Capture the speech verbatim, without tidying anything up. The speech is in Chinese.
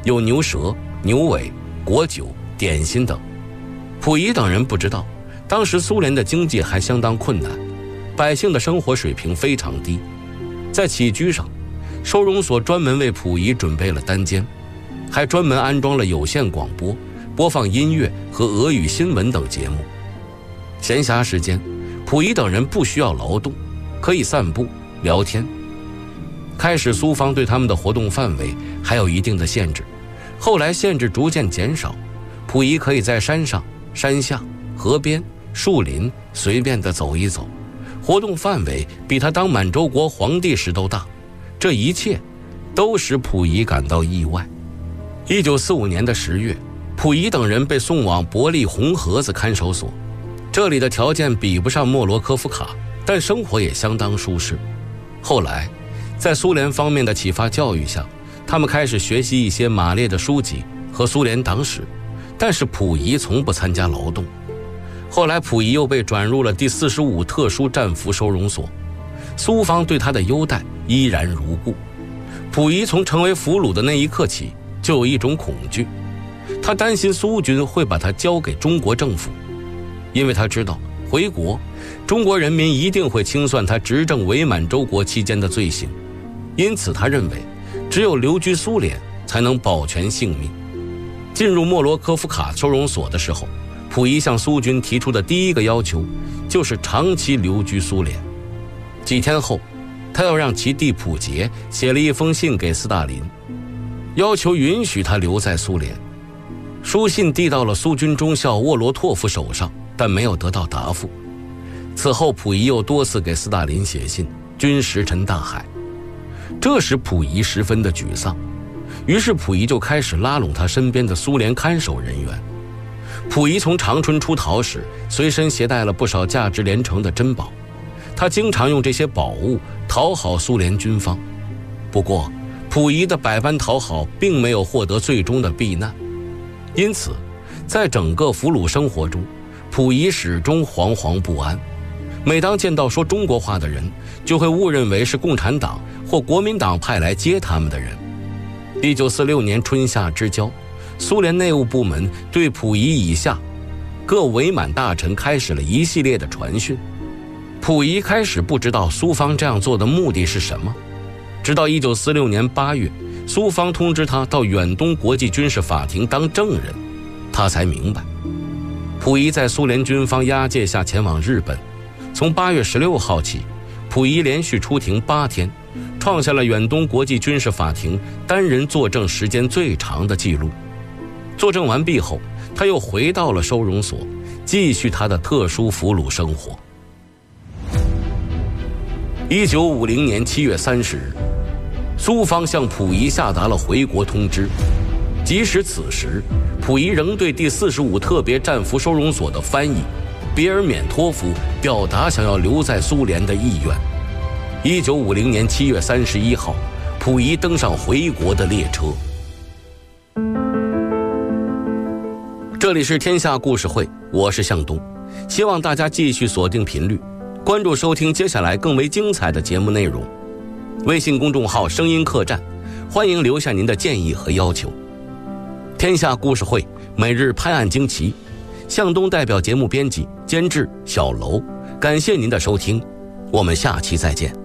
有牛舌、牛尾、果酒、点心等。溥仪等人不知道，当时苏联的经济还相当困难，百姓的生活水平非常低。在起居上，收容所专门为溥仪准备了单间，还专门安装了有线广播，播放音乐和俄语新闻等节目。闲暇时间，溥仪等人不需要劳动，可以散步聊天。开始苏方对他们的活动范围还有一定的限制，后来限制逐渐减少，溥仪可以在山上、山下、河边、树林随便地走一走，活动范围比他当满洲国皇帝时都大。这一切都使溥仪感到意外。一九四五年的十月，溥仪等人被送往伯利红盒子看守所，这里的条件比不上莫罗科夫卡，但生活也相当舒适。后来在苏联方面的启发教育下，他们开始学习一些马列的书籍和苏联党史，但是溥仪从不参加劳动。后来溥仪又被转入了第四十五特殊战俘收容所，苏方对他的优待依然如故。溥仪从成为俘虏的那一刻起就有一种恐惧，他担心苏军会把他交给中国政府，因为他知道回国中国人民一定会清算他执政伪满洲国期间的罪行，因此他认为只有留居苏联才能保全性命。进入莫罗科夫卡收容所的时候，溥仪向苏军提出的第一个要求就是长期留居苏联。几天后，他要让其弟溥杰写了一封信给斯大林，要求允许他留在苏联。书信递到了苏军中校沃罗托夫手上，但没有得到答复。此后溥仪又多次给斯大林写信，均石沉大海。这使溥仪十分的沮丧，于是溥仪就开始拉拢他身边的苏联看守人员。溥仪从长春出逃时，随身携带了不少价值连城的珍宝，他经常用这些宝物讨好苏联军方。不过溥仪的百般讨好并没有获得最终的避难，因此在整个俘虏生活中，溥仪始终惶惶不安。每当见到说中国话的人，就会误认为是共产党或国民党派来接他们的人。一九四六年春夏之交，苏联内务部门对溥仪以下各伪满大臣开始了一系列的传讯。溥仪开始不知道苏方这样做的目的是什么，直到一九四六年八月，苏方通知他到远东国际军事法庭当证人，他才明白。溥仪在苏联军方押解下前往日本，从八月十六号起，溥仪连续出庭八天，创下了远东国际军事法庭单人作证时间最长的记录。作证完毕后，他又回到了收容所，继续他的特殊俘虏生活。一九五零年七月三十日，苏方向溥仪下达了回国通知。即使此时，溥仪仍对第四十五特别战俘收容所的翻译别尔缅托夫表达想要留在苏联的意愿。一九五零年七月三十一号，溥仪登上回国的列车。这里是天下故事会，我是向东，希望大家继续锁定频率，关注收听接下来更为精彩的节目内容。微信公众号声音客栈，欢迎留下您的建议和要求。天下故事会每日拍案惊奇，向东代表节目编辑监制小楼，感谢您的收听，我们下期再见。